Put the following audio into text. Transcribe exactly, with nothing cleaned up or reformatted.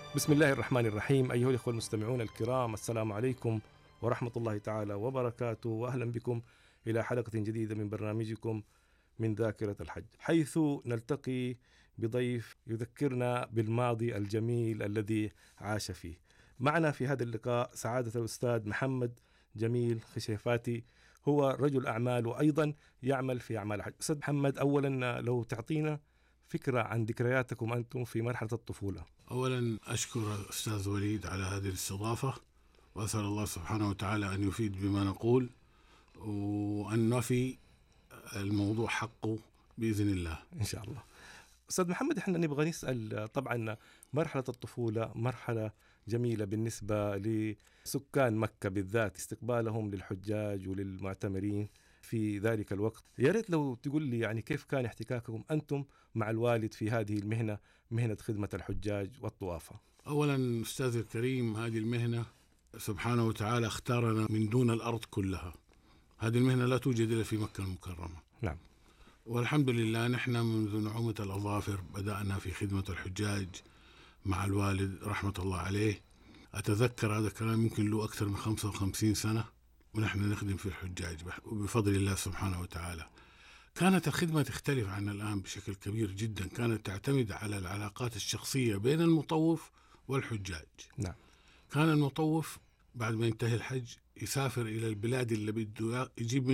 بسم الله الرحمن الرحيم. أيها الأخوة المستمعون الكرام، السلام عليكم ورحمة الله تعالى وبركاته، وأهلا بكم إلى حلقة جديدة من برنامجكم من ذاكرة الحج، حيث نلتقي بضيف يذكرنا بالماضي الجميل الذي عاش فيه. معنا في هذا اللقاء سعادة الأستاذ محمد جميل خشيفاتي، هو رجل أعمال وأيضا يعمل في أعمال الحج. أستاذ محمد، أولا لو تعطينا فكرة عن ذكرياتكم أنتم في مرحلة الطفولة. أولا أشكر أستاذ وليد على هذه الاستضافة، وأسأل الله سبحانه وتعالى أن يفيد بما نقول وأن نفي الموضوع حقه بإذن الله إن شاء الله. أستاذ محمد، إحنا نبغى نسأل، طبعا مرحلة الطفولة مرحلة جميلة بالنسبة لسكان مكة بالذات، استقبالهم للحجاج وللمعتمرين في ذلك الوقت. يا ريت لو تقول لي يعني كيف كان احتكاككم أنتم مع الوالد في هذه المهنة، مهنة خدمة الحجاج والطوافة. أولا أستاذ الكريم، هذه المهنة سبحانه وتعالى اختارنا من دون الأرض كلها. هذه المهنة لا توجد إلا في مكة المكرمة. نعم. والحمد لله نحن منذ نعومة الأظافر بدأنا في خدمة الحجاج مع الوالد رحمة الله عليه. أتذكر هذا الكلام يمكن له أكثر من خمسة وخمسين سنة ونحن نخدم في الحجاج وبفضل الله سبحانه وتعالى. كانت الخدمة تختلف عن الآن بشكل كبير جدا، كانت تعتمد على العلاقات الشخصية بين المطوف والحجاج. نعم. كان المطوف بعد ما ينتهي الحج يسافر إلى البلاد اللي بده يجيب